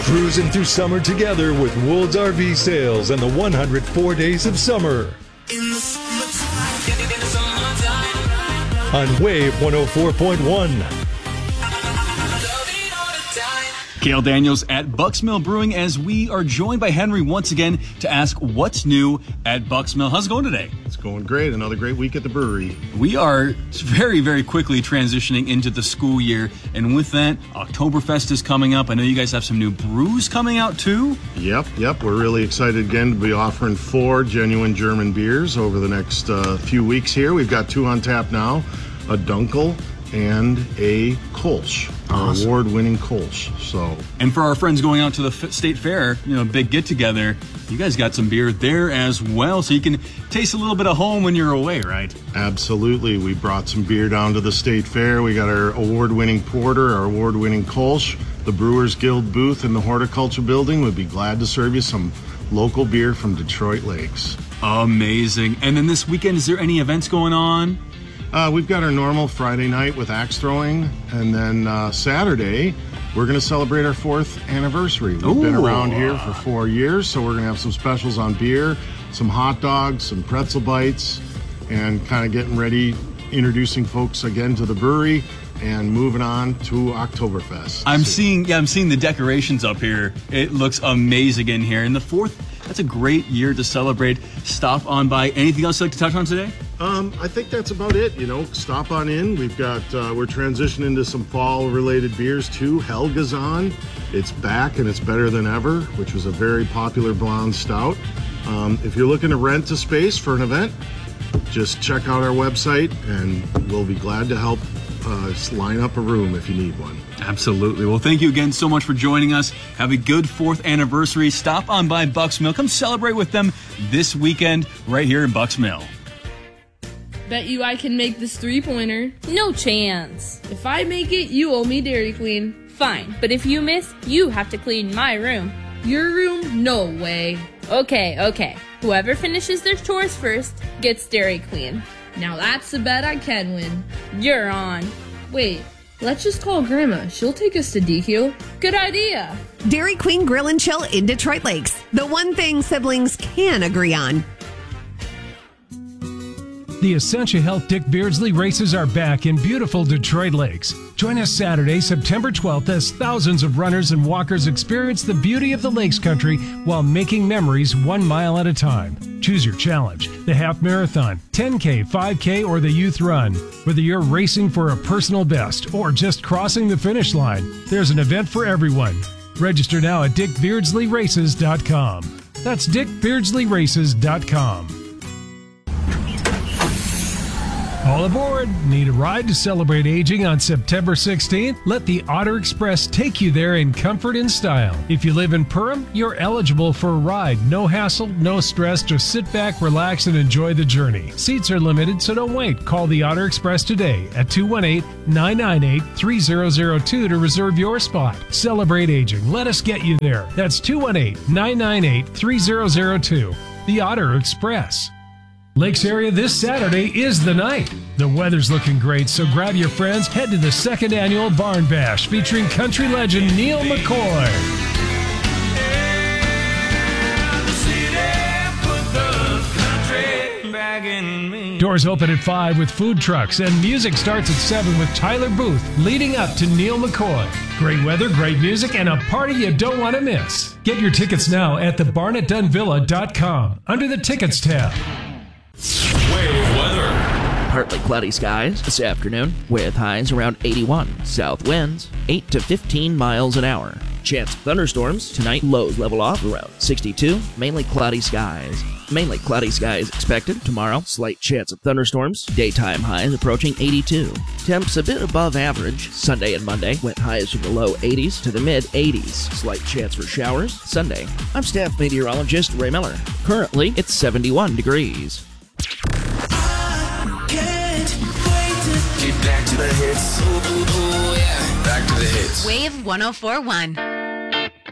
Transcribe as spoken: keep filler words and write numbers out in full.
Cruising through summer together with Woold's R V Sales and the one hundred four Days of Summer. In the summertime, in the summertime. On Wave one oh four point one. Cale Daniels at Bucks Mill Brewing as we are joined by Henry once again to ask what's new at Bucks Mill. How's it going today? It's going great. Another great week at the brewery. We are very, very quickly transitioning into the school year. And with that, Oktoberfest is coming up. I know you guys have some new brews coming out too. Yep, yep. We're really excited again to be offering four genuine German beers over the next uh, few weeks here. We've got two on tap now, a Dunkel and a Kolsch. Our Awesome. award-winning Kolsch. So, and for our friends going out to the F- state fair, you know, big get-together, you guys got some beer there as well, so you can taste a little bit of home when you're away, right? Absolutely. We brought some beer down to the state fair. We got our award-winning porter, our award-winning Kolsch. The Brewers Guild booth in the Horticulture Building would be glad to serve you some local beer from Detroit Lakes. Amazing. And then this weekend, is there any events going on? Uh, we've got our normal Friday night with axe throwing, and then uh, Saturday, we're going to celebrate our fourth anniversary. We've Ooh. been around here for four years, so we're going to have some specials on beer, some hot dogs, some pretzel bites, and kind of getting ready, introducing folks again to the brewery and moving on to Oktoberfest. I'm so, seeing, yeah, I'm seeing the decorations up here. It looks amazing in here. And the fourth, that's a great year to celebrate. Stop on by. Anything else you'd like to touch on today? Um, I think that's about it. You know, stop on in. We've got, uh, we're transitioning to some fall-related beers too. Helgazan, it's back and it's better than ever, which was a very popular blonde stout. Um, if you're looking to rent a space for an event, just check out our website and we'll be glad to help uh, line up a room if you need one. Absolutely. Well, thank you again so much for joining us. Have a good fourth anniversary. Stop on by Bucks Mill. Come celebrate with them this weekend right here in Bucks Mill. Bet you I can make this three-pointer. No chance. If I make it, you owe me Dairy Queen. Fine, but if you miss, you have to clean my room. Your room? No way. Okay, okay. Whoever finishes their chores first gets Dairy Queen. Now that's a bet I can win. You're on. Wait, let's just call Grandma. She'll take us to D Q. Good idea. Dairy Queen Grill and Chill in Detroit Lakes. The one thing siblings can agree on. The Essentia Health Dick Beardsley races are back in beautiful Detroit Lakes. Join us Saturday, September twelfth, as thousands of runners and walkers experience the beauty of the Lakes Country while making memories one mile at a time. Choose your challenge, the half marathon, ten K, five K, or the youth run. Whether you're racing for a personal best or just crossing the finish line, there's an event for everyone. Register now at dick beardsley races dot com. That's dick beardsley races dot com. All aboard! Need a ride to celebrate aging on September sixteenth? Let the Otter Express take you there in comfort and style. If you live in Perham, you're eligible for a ride. No hassle, no stress, just sit back, relax, and enjoy the journey. Seats are limited, so don't wait. Call the Otter Express today at two one eight, nine nine eight, three zero zero two to reserve your spot. Celebrate aging. Let us get you there. That's two one eight, nine nine eight, three zero zero two. The Otter Express. Lakes area this Saturday is the night. The weather's looking great, so grab your friends, head to the second annual Barn Bash featuring country legend Neil McCoy. Doors open at five with food trucks, and music starts at seven with Tyler Booth leading up to Neil McCoy. Great weather, great music, and a party you don't want to miss. Get your tickets now at the barnett dunn villa dot com under the Tickets tab. Wave weather. Partly cloudy skies this afternoon with highs around eighty-one. South winds eight to fifteen miles an hour. Chance of thunderstorms tonight. Lows level off around sixty-two. Mainly cloudy skies. Mainly cloudy skies expected tomorrow. Slight chance of thunderstorms. Daytime highs approaching eighty-two. Temps a bit above average. Sunday and Monday went highs from the low eighties to the mid eighties. Slight chance for showers Sunday. I'm staff meteorologist Ray Miller. Currently, it's seventy-one degrees. I can't wait to get back to the hits. Ooh, ooh, ooh, yeah. Back to the hits. Wave one oh four point one.